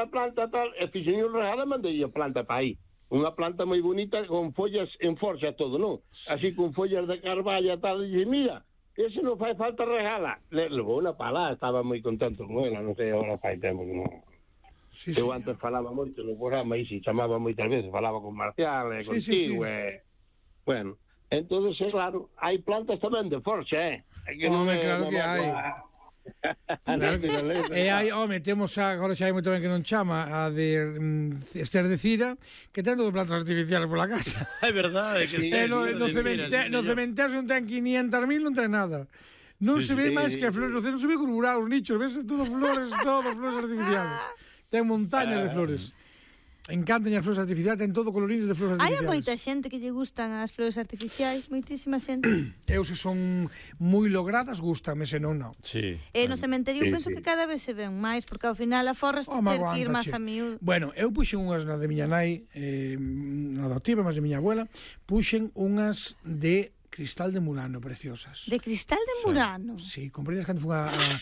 a planta tal, e fixen un regalo e mandei a planta para aí. Unha planta moi bonita con follas en forxa todo, non? Así con follas de carvalho e tal, e dixe, mira, ese non fai falta regala. Levou unha pala, estaba moi contento con ela, non sei, agora fai tempo que non... Sí, eu antes falaba moito no programa e si chamaba moitas veces, falaba con Marcial e contigo, bueno, entonces, claro, hai plantas tamén de forxa, que non é, claro que hai. E hai, temos agora xa hai moito ben que non chama a de Ester de Cira, que ten todo plantas artificiales pola casa. É verdade que no cementerio non ten 500.000, non ten nada. Non se ve máis que flores, non se ve curvurados, nichos, ves todo flores artificiales. Ten montañas de flores. Encantan as flores artificiais, ten todo coloridos de flores artificiais. Hai moita xente que lle gustan as flores artificiais, moitísima xente. Eu se son moi logradas, gústame, se non, non. Sí. E no cementerio penso que cada vez se ven máis, porque ao final a forras ter que ir máis a miúdo. Bueno, eu puxen unhas na de miña nai, na adoptiva, máis de miña abuela, puxen unhas de cristal de Murano, preciosas. De cristal de Murano? Sí, comprei cando fui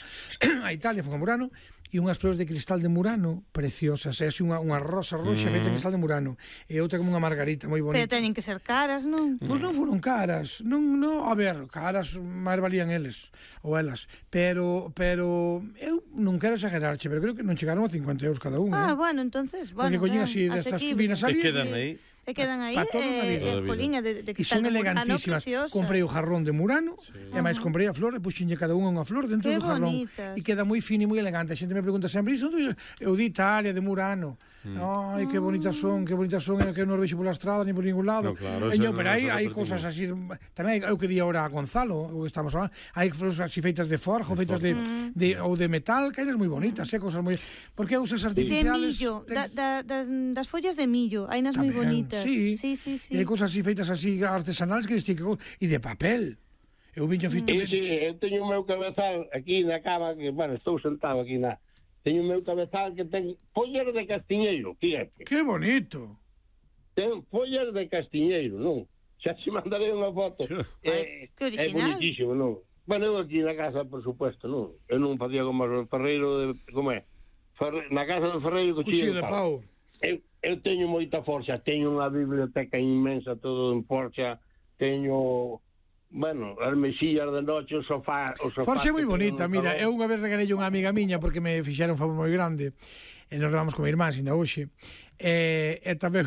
a Italia, fui a Murano, e unhas flores de cristal de Murano preciosas, é así unha rosa roxa feita de cristal de Murano, e outra como unha margarita moi bonita. Pero teñen que ser caras, non? Pois non foron caras, non, a ver, caras máis valían eles ou elas, pero eu non quero exagerarche, pero creo que non chegaron a 50 euros cada unha. Bueno, entonces, porque collín así destas vinas ali. E quedan aí. E quedan aí, jolín, de cristal de Murano, preciosas. Comprei o jarrón de Murano, e máis comprei a flor, e puxenlle cada unha flor dentro do jarrón. E queda moi fino e moi elegante. A xente me pregunta sempre, iso eu di Italia, de Murano. Ai, que bonitas son, que eu non vexo pola estrada, ni por ningún lado. Pero hai cousas así, tamén eu que di ahora a Gonzalo, o que estamos falando, hai flores así feitas de forja, ou feitas ou de metal, que eres moi bonitas, cosas moi... Porque usas artificiales... De millo, das follas de millo, hai nas moi bonitas. Sí. E hai cousas así feitas así artesanales que e de papel. Eu viño feito... eu teño o meu cabezal aquí na cama, que, bueno, estou sentado aquí teño o meu cabezal que ten follas de castiñeiro, fíjate. Que bonito. Ten follas de castiñeiro, non? Xa se mandarei unha foto. Que original. É bonitísimo, non? Bueno, eu aquí na casa, por supuesto, non? Eu non facía como o ferreiro, como é? Na casa do ferreiro, cuchillo de pau. Eu teño moita forxa, teño unha biblioteca inmensa, todo en forxa, teño, bueno, as mesillas de noche, o sofá... Forxa é moi bonita, mira, eu unha vez regalei unha amiga miña porque me fixeron un favor moi grande, e nos levamos con a irmán, ainda hoxe, e tamén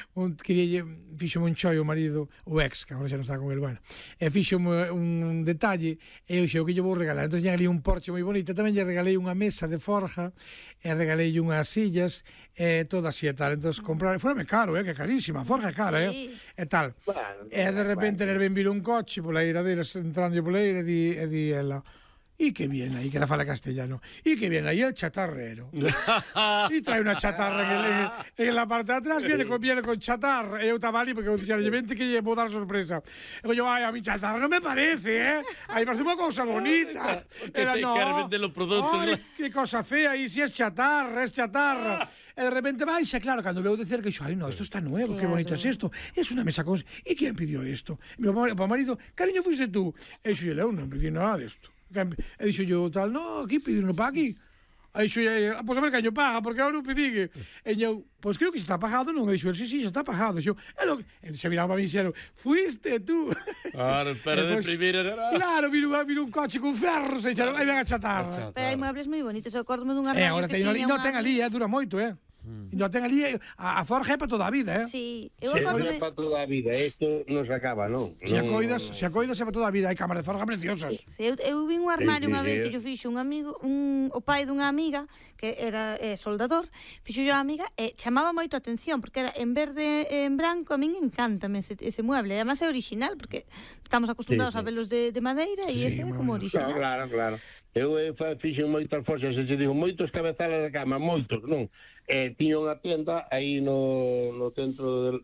fixo un choio o marido, o ex, que agora xa non está con el, bueno, e fixo un detalle, e eu xe, o que lle vou regalar, entón lle regalei un porche moi bonito, tamén lle regalei unha mesa de forja, e regalei unhas sillas, e toda así e tal, entón comprar, fórame caro, que carísima, a forja é cara, e tal, e de repente le ven vir un coche pola eira deles, entrando pola eira, e di ela, y que viene ahí, que la fala castellano, y que viene ahí el chatarrero. Y trae una chatarra en la parte de atrás, viene con chatarra. E eu estaba ali porque eu dixera, vente que lle vou dar sorpresa. E eu, ai, a mi chatarra non me parece, Aí parece unha cousa bonita. Era, no, ai, que cosa fea, e si es chatarra, E de repente baixa, claro, cando veo de cerca, dixo, ai, no, esto está nuevo, claro. Qué bonito es esto. Es una mesa con... ¿Y quién pidió esto? Mi marido, cariño, fuiste tú. E dixo, eu non pedí nada desto. E dixo yo tal, no, aquí pediron para aquí. E dixo, pois a ver que yo paga, porque ahora non pedí. E eu, pois creo que xa está pagado, non? E dixo, sí, xa está pagado. E se miraba para mí e dixeron, fuiste tú. Claro, pero de primeira... Claro, vino un coche con ferros e dixeron, aí ven a chatarra. Pero hai muebles moi bonitos, eu acordo dunha armario que tiña... Non ten ali, dura moito, Non ten ali, a forja é para toda a vida, Sí, eu acordo é para toda a vida, isto non se acaba, non? Se acoidas é para toda a vida, hai cámaras de forja preciosas. Eu vi un armario unha vez que yo fixo un amigo, o pai dunha amiga que era soldador, fixo yo a amiga e chamaba moito a atención porque era en verde e en branco, a min encántame ese mueble, e además é original porque estamos acostumbrados a velos de madeira e ese é como original. Claro. Eu fixo moitas forxas, se digo, moitos cabezales de cama, moitos, non? Tiña unha tienda aí no centro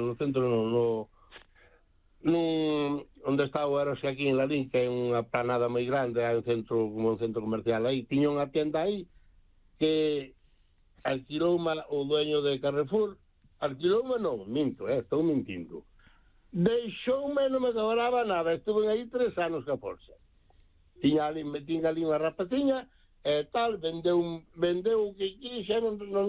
onde está o Eros aquí en Lalín, que é unha planada moi grande, hai como un centro comercial aí, tiña unha tienda aí que alquiloume o dueño de Carrefour, estou mintindo, deixoume, non me cobraba nada, estuve aí 3 anos que a forza, tiña ali unha rapaciña, e tal, vendeu o que quixeron, non